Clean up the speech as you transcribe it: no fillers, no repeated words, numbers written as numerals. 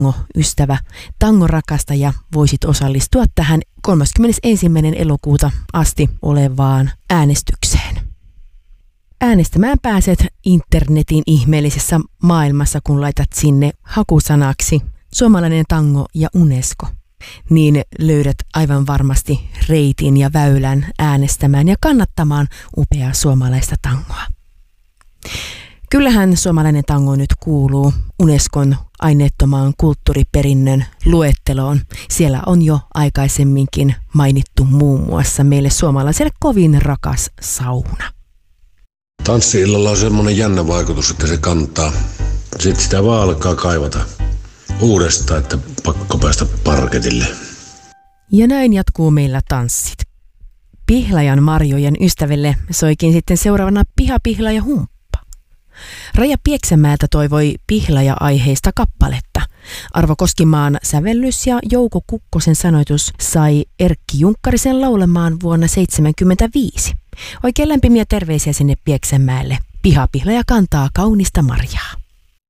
tango-ystävä, tango-rakastaja, voisit osallistua tähän 31. elokuuta asti olevaan äänestykseen. Äänestämään pääset internetin ihmeellisessä maailmassa, kun laitat sinne hakusanaksi suomalainen tango ja UNESCO. Niin löydät aivan varmasti reitin ja väylän äänestämään ja kannattamaan upeaa suomalaista tangoa. Kyllähän suomalainen tango nyt kuuluu Unescon aineettomaan kulttuuriperinnön luetteloon. Siellä on jo aikaisemminkin mainittu muun muassa meille suomalaisille kovin rakas sauna. Tanssi-illalla on semmoinen jännä vaikutus, että se kantaa. Sitten sitä vaan alkaa kaivata uudestaan, että pakko päästä parketille. Ja näin jatkuu meillä tanssit. Pihlajan marjojen ystäville soikin sitten seuraavana Pihlaja humppa. Raija Pieksämäeltä toivoi Pihlaja-aiheista kappaletta. Arvo Koskimaan sävellys ja Jouko Kukkosen sanoitus sai Erkki Junkkarisen laulamaan vuonna 1975. Oikein lämpimiä terveisiä sinne Pieksämäelle. Pihlaja kantaa kaunista marjaa.